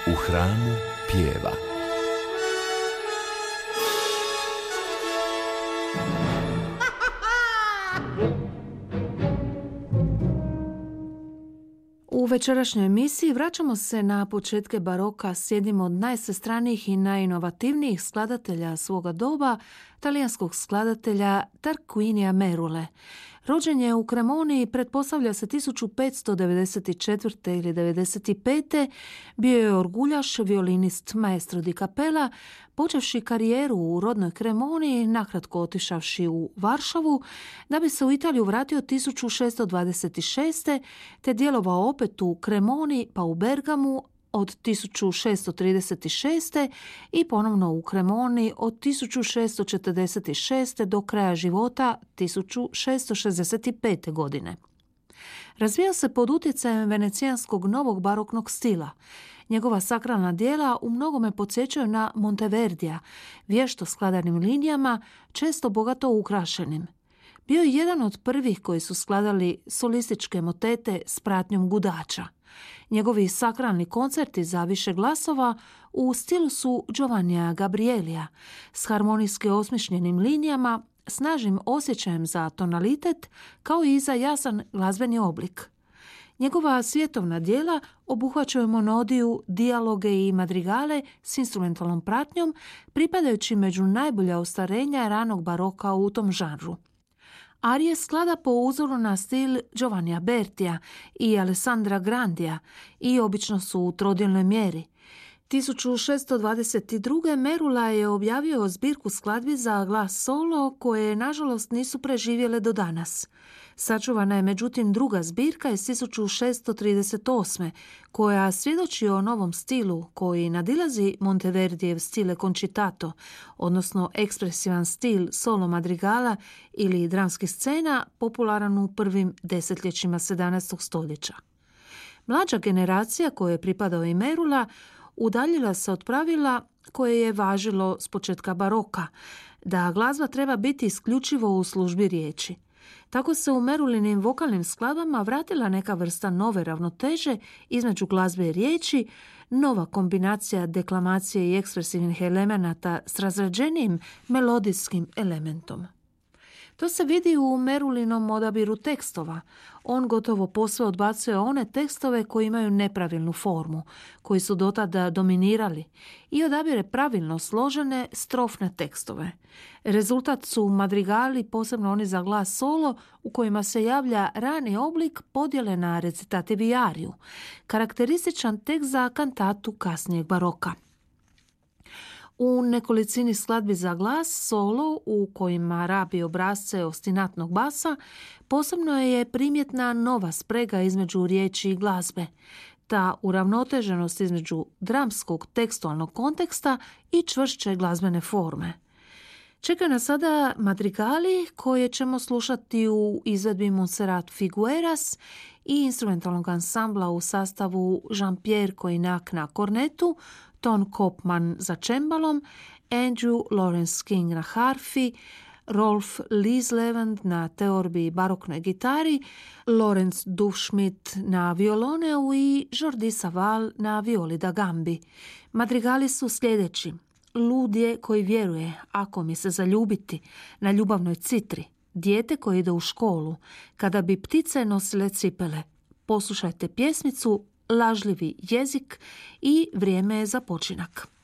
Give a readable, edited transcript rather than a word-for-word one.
U hramu pjeva. U večerašnjoj emisiji vraćamo se na početke baroka s jednim od najsvestranijih i najinovativnijih skladatelja svoga doba, talijanskog skladatelja Tarquinija Merule. Rođen je u Cremoni, pretpostavlja se 1594. ili 95. Bio je orguljaš, violinist, maestro di capella, počevši karijeru u rodnoj Cremoni, nakratko otišavši u Varšavu, da bi se u Italiju vratio 1626. te djelovao opet u Cremoni pa u Bergamu od 1636. i ponovno u Cremoni od 1646. do kraja života 1665. godine. Razvijao se pod utjecajem venecijanskog novog baroknog stila. Njegova sakralna djela u mnogome podsjećaju na Monteverdija, vješto skladanim linijama, često bogato ukrašenim. Bio je jedan od prvih koji su skladali solističke motete s pratnjom gudača. Njegovi sakralni koncerti za više glasova u stilu su Giovannija Gabrielija, s harmonijski osmišljenim linijama, snažnim osjećajem za tonalitet, kao i za jasan glazbeni oblik. Njegova svjetovna djela obuhvaćaju monodiju, dijaloge i madrigale s instrumentalnom pratnjom, pripadajući među najbolja ostvarenja ranog baroka u tom žanru. Arije sklada po uzoru na stil Giovannija Bertija i Alessandra Grandija i obično su u trodjelnoj mjeri. 1622. Merula je objavio zbirku skladbi za glas solo koje, nažalost, nisu preživjele do danas. Sačuvana je međutim druga zbirka iz 1638. koja svjedoči o novom stilu koji nadilazi Monteverdijev stile concitato, odnosno ekspresivan stil solo madrigala ili dramskih scena popularan u prvim desetljećima 17. stoljeća. Mlađa generacija kojoj je pripadao i Merula udaljila se od pravila koje je važilo s početka baroka, da glazba treba biti isključivo u službi riječi. Tako se u Merulinim vokalnim skladbama vratila neka vrsta nove ravnoteže između glazbe i riječi, nova kombinacija deklamacije i ekspresivnih elemenata s razrađenijim melodijskim elementom. To se vidi u Merulinom odabiru tekstova. On gotovo posve odbacuje one tekstove koji imaju nepravilnu formu, koji su dotada dominirali, i odabire pravilno složene strofne tekstove. Rezultat su madrigali, posebno oni za glas solo, u kojima se javlja rani oblik podjele na recitativ i ariju, karakterističan tekst za kantatu kasnijeg baroka. U nekolicini skladbi za glas solo, u kojima rabi obrazce ostinatnog basa, posebno je primjetna nova sprega između riječi i glazbe, ta uravnoteženost između dramskog tekstualnog konteksta i čvršće glazbene forme. Čeka nas sada madrigali koje ćemo slušati u izvedbi Montserrat Figueras i instrumentalnog ansambla u sastavu Jean-Pierre Coignac na kornetu, Ton Kopman za čembalom, Andrew Lawrence King na harfi, Rolf Lieslevand na teorbi i baroknoj gitari, Lorenz Dufschmidt na violoneu i Jordi Savall na violi da gambi. Madrigali su sljedeći: Lud je koji vjeruje, ako mi se zaljubiti, na ljubavnoj citri, dijete koje ide u školu, kada bi ptice nosile cipele. Poslušajte pjesmicu Lažljivi jezik i Vrijeme je za počinak.